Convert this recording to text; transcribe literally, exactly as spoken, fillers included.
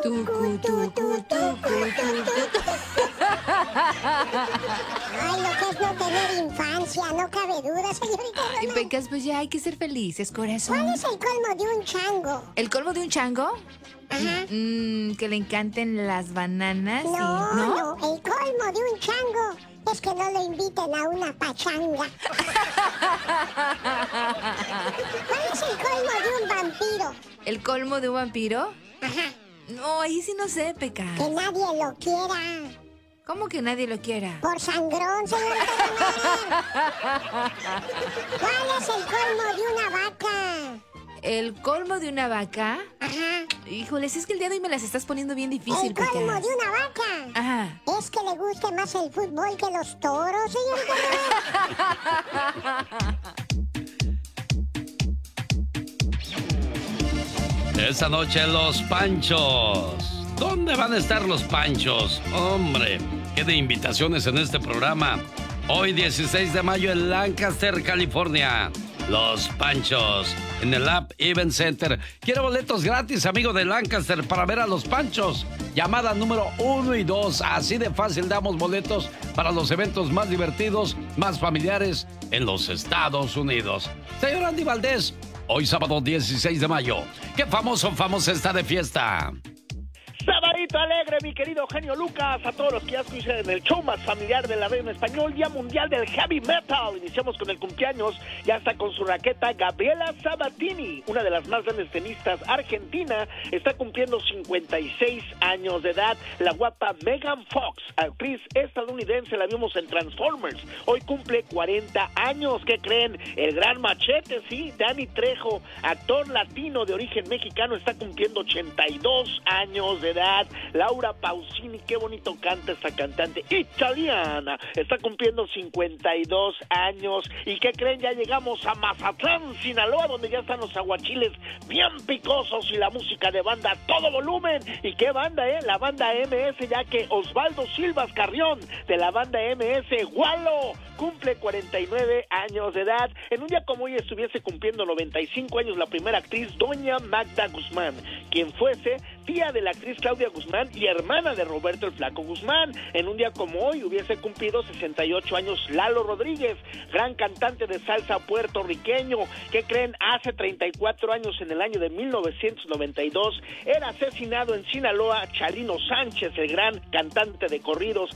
tucu, tucu, tucu, tucu. Ay, lo que es no tener infancia, no cabe duda, señorita Román. Ay, Pecas, pues ya hay que ser felices, corazón. ¿Cuál es el colmo de un chango? ¿El colmo de un chango? Ajá. Mm, que le encanten las bananas. No, y... no, ¿no? el colmo de un chango es que no lo inviten a una pachanga. ¿Cuál es el colmo de un vampiro? ¿El colmo de un vampiro? Ajá. No, ahí sí no sé, Pecas. Que nadie lo quiera. ¿Cómo que nadie lo quiera? Por sangrón, señorita Román. ¿Cuál es el colmo de una vaca? ¿El colmo de una vaca? Ajá. Híjoles, es que el día de hoy me las estás poniendo bien difícil, El colmo Pecas. de una vaca. Ajá. Es que le guste más el fútbol que los toros, señorita Román. Esta noche los Panchos. ¿Dónde van a estar los Panchos? Hombre, qué de invitaciones en este programa. Hoy dieciséis de mayo en Lancaster, California. Los Panchos en el App Event Center. Quiero boletos gratis, amigo de Lancaster, para ver a los Panchos. Llamada número uno y dos. Así de fácil damos boletos para los eventos más divertidos, más familiares en los Estados Unidos. Señor Andy Valdés, hoy sábado dieciséis de mayo. ¿Qué famoso famosa está de fiesta? Sabadito alegre, mi querido genio Lucas, a todos los que ya escuchan en el show más familiar de la radio en español, Día Mundial del Heavy Metal. Iniciamos con el cumpleaños, ya está con su raqueta Gabriela Sabatini, una de las más grandes tenistas argentina, está cumpliendo cincuenta y seis años de edad. La guapa Megan Fox, actriz estadounidense, la vimos en Transformers, hoy cumple cuarenta años. ¿Qué creen? El gran machete, sí, Danny Trejo, actor latino de origen mexicano, está cumpliendo ochenta y dos años de edad. Laura Pausini, qué bonito canta esta cantante italiana, está cumpliendo cincuenta y dos años. ¿Y qué creen? Ya llegamos a Mazatlán, Sinaloa, donde ya están los aguachiles bien picosos y la música de banda a todo volumen. ¿Y qué banda, eh? La banda M S, ya que Osvaldo Silvas Carrión, de la banda M S, Gualo, cumple cuarenta y nueve años de edad. En un día como hoy estuviese cumpliendo noventa y cinco años la primera actriz, doña Magda Guzmán, quien fuese tía de la actriz Claudia Guzmán y hermana de Roberto el Flaco Guzmán. En un día como hoy hubiese cumplido sesenta y ocho años Lalo Rodríguez, gran cantante de salsa puertorriqueño. ¿Qué creen? Hace treinta y cuatro años, en el año de mil novecientos noventa y dos, era asesinado en Sinaloa Chalino Sánchez, el gran cantante de corridos